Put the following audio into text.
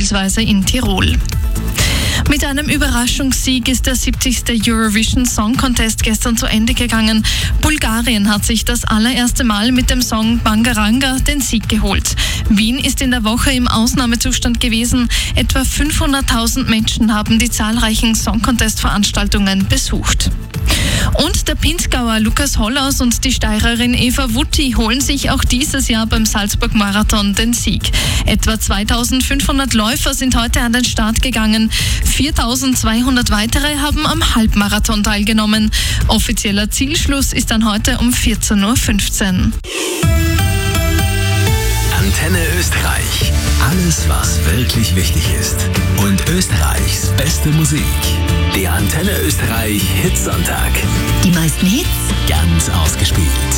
beispielsweise in Tirol. Mit einem Überraschungssieg ist der 70. Eurovision Song Contest gestern zu Ende gegangen. Bulgarien hat sich das allererste Mal mit dem Song Bangaranga den Sieg geholt. Wien ist in der Woche im Ausnahmezustand gewesen. Etwa 500.000 Menschen haben die zahlreichen Song Contest Veranstaltungen besucht. Und der Pinzgauer Lukas Hollaus und die Steirerin Eva Wutti holen sich auch dieses Jahr beim Salzburg-Marathon den Sieg. Etwa 2500 Läufer sind heute an den Start gegangen. 4200 weitere haben am Halbmarathon teilgenommen. Offizieller Zielschluss ist dann heute um 14:15 Uhr. Antenne Österreich. Alles, was wirklich wichtig ist. Und Österreichs beste Musik. Der Antenne Österreich Hitsonntag. Die meisten Hits. Ganz ausgespielt.